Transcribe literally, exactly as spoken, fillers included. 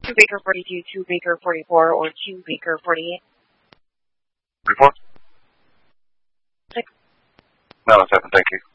two Baker forty-two, two Baker forty-four, or two Baker forty-eight? Report? Six. No, seven, thank you.